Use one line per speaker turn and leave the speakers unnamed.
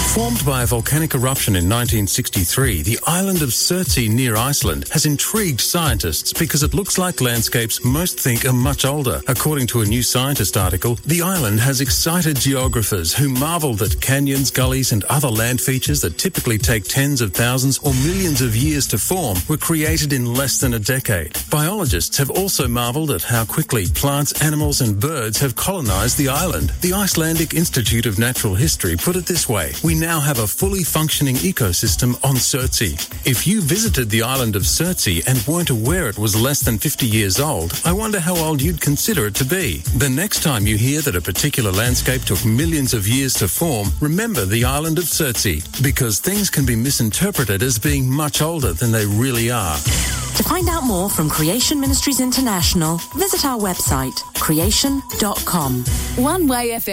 Formed by a volcanic eruption in 1963, the island of Surtsey near Iceland has intrigued scientists because it looks like landscapes most think are much older. According to a New Scientist article, the island has excited geographers who marvel that canyons, gullies and other land features that typically take tens of thousands or millions of years to form were created in less than a decade. Biologists have also marveled at how quickly plants, animals and birds have colonized the island. The Icelandic Institute of Natural History put it this way: we now have a fully functioning ecosystem on Surtsey. If you visited the island of Surtsey and weren't aware it was less than 50 years old, I wonder how old you'd consider it to be. The next time you hear that a particular landscape took millions of years to form, remember the island of Surtsey, because things can be misinterpreted as being much older than they really are.
To find out more from Creation Ministries International, visit our website, creation.com.
One Way FM.